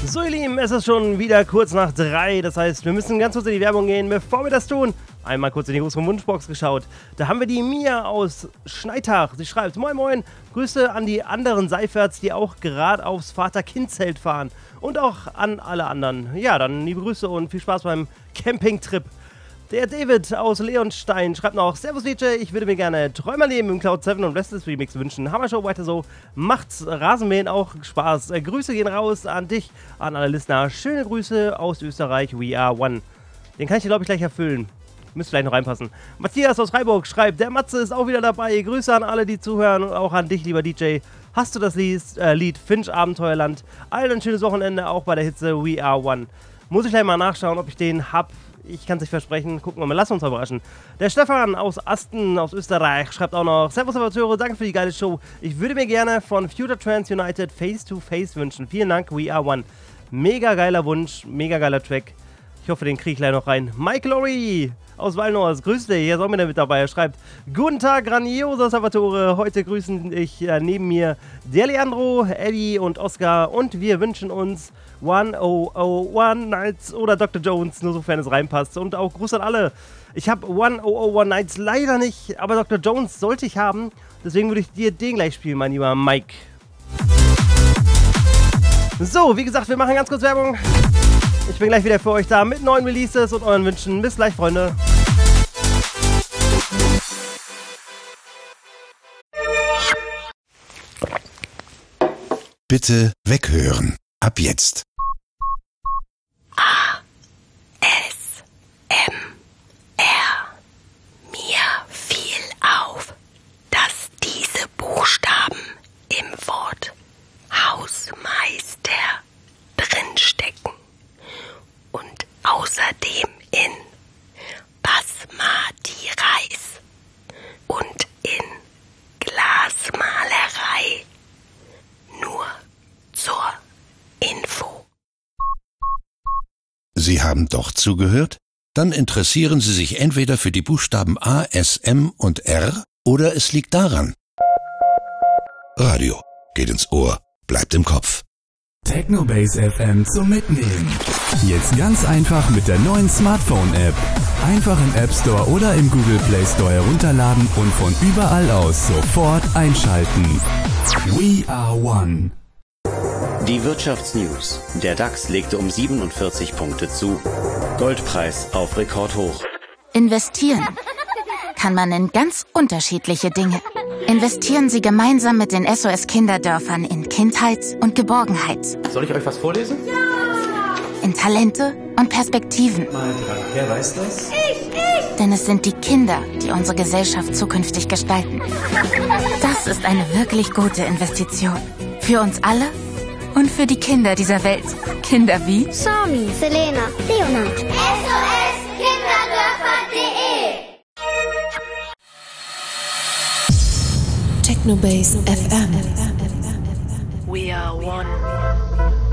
So ihr Lieben, es ist schon wieder kurz nach 3, das heißt, wir müssen ganz kurz in die Werbung gehen. Bevor wir das tun, einmal kurz in die große Wunschbox geschaut. Da haben wir die Mia aus Schneitach. Sie schreibt, moin moin, Grüße an die anderen Seiferts, die auch gerade aufs Vater-Kind-Zelt fahren. Und auch an alle anderen. Ja, dann liebe Grüße und viel Spaß beim Campingtrip. Der David aus Leonstein schreibt noch, Servus DJ, ich würde mir gerne Träumerleben im Cloud 7 und Restless Remix wünschen. Hammershow weiter so, macht's Rasenmähen auch Spaß. Grüße gehen raus an dich, an alle Listener. Schöne Grüße aus Österreich, We Are One. Den kann ich dir, glaube ich, gleich erfüllen. Müsste vielleicht noch reinpassen. Matthias aus Freiburg schreibt, der Matze ist auch wieder dabei. Grüße an alle, die zuhören und auch an dich, lieber DJ. Hast du das Lied Finch Abenteuerland? Allen ein schönes Wochenende, auch bei der Hitze We Are One. Muss ich gleich mal nachschauen, ob ich den hab. Ich kann es nicht versprechen. Gucken wir mal, lass uns überraschen. Der Stefan aus Asten, aus Österreich, schreibt auch noch, Servus Amateure, danke für die geile Show. Ich würde mir gerne von Future Trans United Face to Face wünschen. Vielen Dank, We Are One. Mega geiler Wunsch, mega geiler Track. Ich hoffe, den kriege ich gleich noch rein. Mike Lorry aus Walnors, grüß dich, hier ist auch wieder mit dabei. Er schreibt, guten Tag, grandioser Salvatore. Heute grüßen dich neben mir der Leandro, Eddie und Oscar und wir wünschen uns 1001 Nights oder Dr. Jones, nur sofern es reinpasst. Und auch Gruß an alle. Ich habe 1001 Nights leider nicht, aber Dr. Jones sollte ich haben. Deswegen würde ich dir den gleich spielen, mein lieber Mike. So, wie gesagt, wir machen ganz kurz Werbung. Ich bin gleich wieder für euch da mit neuen Releases und euren Wünschen. Bis gleich, Freunde. Bitte weghören. Ab jetzt. Mir fiel auf, dass diese Buchstaben im Wort Hausmeister drinstecken und außerdem in Basmati Reis und in Glasmalerei. Nur zur Info. Sie haben doch zugehört? Dann interessieren Sie sich entweder für die Buchstaben A, S, M und R oder es liegt daran. Radio geht ins Ohr, bleibt im Kopf. Technobase FM zum Mitnehmen. Jetzt ganz einfach mit der neuen Smartphone-App. Einfach im App Store oder im Google Play Store herunterladen und von überall aus sofort einschalten. We are one. Die Wirtschaftsnews. Der DAX legte um 47 Punkte zu. Goldpreis auf Rekordhoch. Investieren kann man in ganz unterschiedliche Dinge. Investieren Sie gemeinsam mit den SOS-Kinderdörfern in Kindheit und Geborgenheit. Soll ich euch was vorlesen? Ja! In Talente und Perspektiven. Wer weiß das? Ich! Denn es sind die Kinder, die unsere Gesellschaft zukünftig gestalten. Das ist eine wirklich gute Investition. Für uns alle und für die Kinder dieser Welt. Kinder wie Sami, Selena, Leonard. SOS-Kinderdörfer.de Technobase FM. We are one.